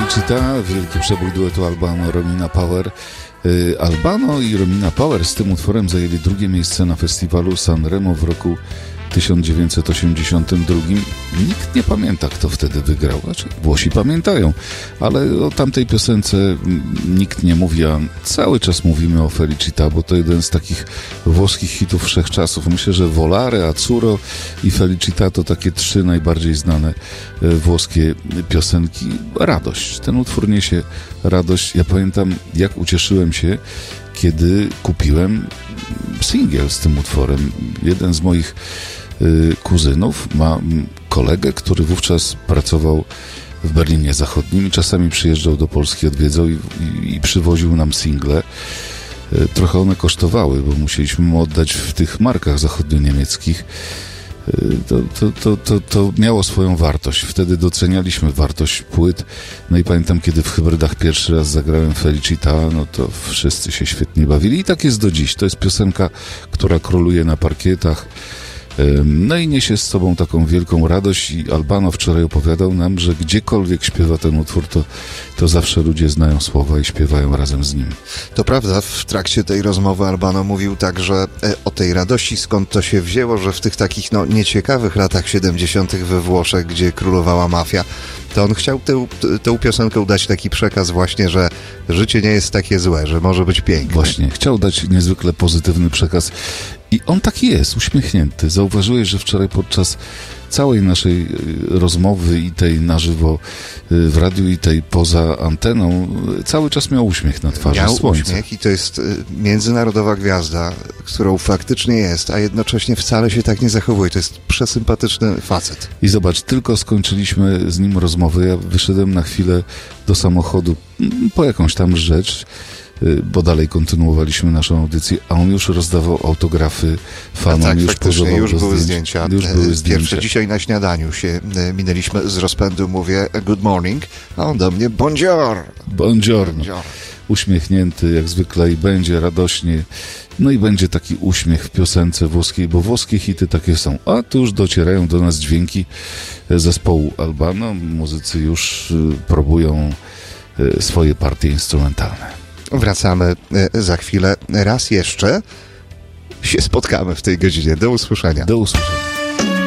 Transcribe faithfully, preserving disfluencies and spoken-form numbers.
Felicita, wielki przebój duetu Albano-Romina Power. Albano i Romina Power z tym utworem zajęli drugie miejsce na festiwalu Sanremo w roku tysiąc dziewięćset osiemdziesiątym drugim. Nikt nie pamięta, kto wtedy wygrał. Znaczy, Włosi pamiętają, ale o tamtej piosence nikt nie mówi, a cały czas mówimy o Felicita, bo to jeden z takich włoskich hitów wszechczasów. Myślę, że Volare, Azzurro i Felicita to takie trzy najbardziej znane włoskie piosenki. Radość. Ten utwór niesie radość. Ja pamiętam, jak ucieszyłem się, kiedy kupiłem singiel z tym utworem. Jeden z moich y, kuzynów ma kolegę, który wówczas pracował w Berlinie Zachodnim i czasami przyjeżdżał do Polski, odwiedzał i, i, i przywoził nam single. Y, trochę one kosztowały, bo musieliśmy mu oddać w tych markach zachodnio-niemieckich. To, to, to, to, to miało swoją wartość. Wtedy docenialiśmy wartość płyt. No i pamiętam, kiedy w Hybrydach pierwszy raz zagrałem Felicita, no to wszyscy się świetnie bawili. I tak jest do dziś. To jest piosenka, która króluje na parkietach. No i niesie z sobą taką wielką radość i Albano wczoraj opowiadał nam, że gdziekolwiek śpiewa ten utwór, to, to zawsze ludzie znają słowa i śpiewają razem z nim. To prawda, w trakcie tej rozmowy Albano mówił także o tej radości, skąd to się wzięło, że w tych takich no, nieciekawych latach siedemdziesiątych we Włoszech, gdzie królowała mafia, to on chciał tę, tę piosenkę dać taki przekaz właśnie, że życie nie jest takie złe, że może być piękne. Właśnie, chciał dać niezwykle pozytywny przekaz. I on taki jest, uśmiechnięty. Zauważyłeś, że wczoraj podczas całej naszej rozmowy i tej na żywo w radiu i tej poza anteną cały czas miał uśmiech na twarzy. Miał Słońce. uśmiech i to jest międzynarodowa gwiazda, którą faktycznie jest, a jednocześnie wcale się tak nie zachowuje. To jest przesympatyczny facet. I zobacz, tylko skończyliśmy z nim rozmowę. Ja wyszedłem na chwilę do samochodu po jakąś tam rzecz, bo dalej kontynuowaliśmy naszą audycję, a on już rozdawał autografy fanom. Tak, już faktycznie, już były zdjęć. zdjęcia. Już były zdjęcia. Pierwsze dzisiaj na śniadaniu się minęliśmy z rozpędu, mówię good morning, a on do mnie buongiorno. Buongiorno. Buongiorno. Uśmiechnięty jak zwykle i będzie radośnie. No i będzie taki uśmiech w piosence włoskiej, bo włoskie hity takie są. A tu już docierają do nas dźwięki zespołu Albano. Muzycy już próbują swoje partie instrumentalne. Wracamy za chwilę. Raz jeszcze się spotkamy w tej godzinie. Do usłyszenia. Do usłyszenia.